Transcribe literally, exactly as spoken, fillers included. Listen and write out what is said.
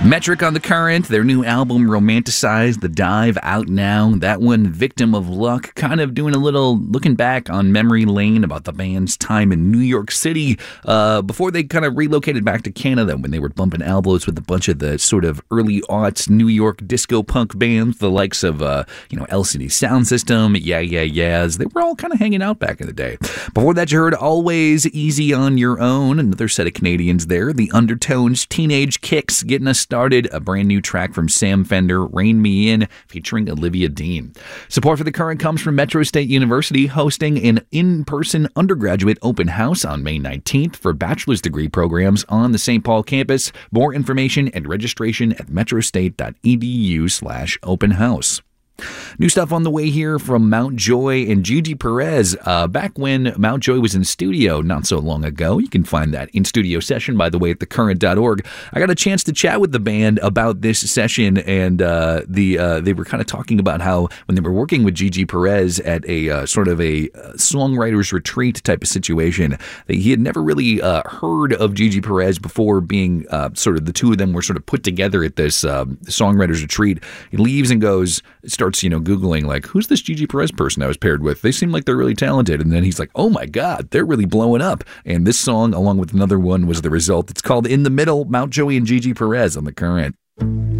Metric on the Current, their new album Romanticize, The Dive, out now. That one, Victim of Luck, kind of doing a little looking back on memory lane about the band's time in New York City uh, before they kind of relocated back to Canada when they were bumping elbows with a bunch of the sort of early aughts New York disco punk bands, the likes of, uh, you know, L C D Sound System, Yeah Yeah Yeahs. They were all kind of hanging out back in the day. Before that, you heard Always Easy on Your Own, another set of Canadians there. The Undertones, Teenage Kicks, getting us started, a brand new track from Sam Fender, Rein Me In, featuring Olivia Dean. Support for The Current comes from Metro State University, hosting an in-person undergraduate open house on May nineteenth for bachelor's degree programs on the Saint Paul campus. More information and registration at metrostate.edu slash open house. New stuff on the way here from Mount Joy and Gigi Perez. Uh, back when Mount Joy was in studio not so long ago, you can find that in-studio session, by the way, at the current dot org. I got a chance to chat with the band about this session, and uh, the uh, they were kind of talking about how when they were working with Gigi Perez at a uh, sort of a uh, songwriter's retreat type of situation, that he had never really uh, heard of Gigi Perez before being uh, sort of the two of them were sort of put together at this uh, songwriter's retreat. He leaves and goes, starts you know, Googling, like, who's this Gigi Perez person I was paired with? They seem like they're really talented. And then he's like, oh my God, they're really blowing up. And this song, along with another one, was the result. It's called In the Middle, Mount Joy and Gigi Perez on The Current.